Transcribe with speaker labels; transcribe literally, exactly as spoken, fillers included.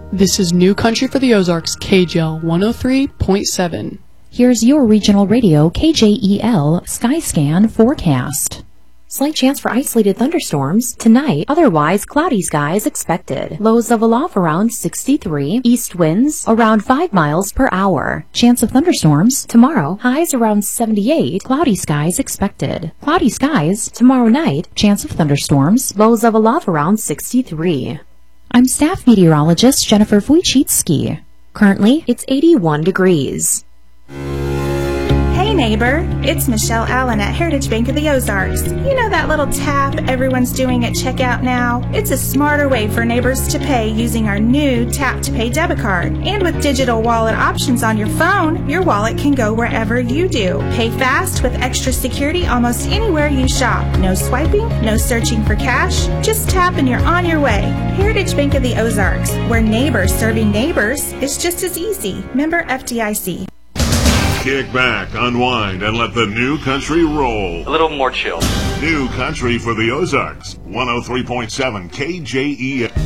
Speaker 1: This is New Country for the Ozarks, K J L one oh three point seven.
Speaker 2: Here's your regional radio K J E L Skyscan forecast. Slight chance for isolated thunderstorms tonight, otherwise cloudy skies expected. Lows level off around sixty-three, east winds around five miles per hour. Chance of thunderstorms tomorrow, highs around seventy-eight, cloudy skies expected. Cloudy skies tomorrow night, chance of thunderstorms, lows level off around sixty-three. I'm staff meteorologist Jennifer Wojcicki. Currently, it's eighty-one degrees.
Speaker 3: Hey neighbor, it's Michelle Allen at Heritage Bank of the Ozarks. You know that little tap everyone's doing at checkout now? It's a smarter way for neighbors to pay using our new Tap to Pay debit card. And with digital wallet options on your phone, your wallet can go wherever you do. Pay fast with extra security almost anywhere you shop. No swiping, no searching for cash. Just tap and you're on your way. Heritage Bank of the Ozarks, where neighbors serving neighbors is just as easy. Member F D I C.
Speaker 4: Kick back, unwind, and let the new country roll.
Speaker 5: A little more chill.
Speaker 4: New Country for the Ozarks, one oh three point seven K J E L.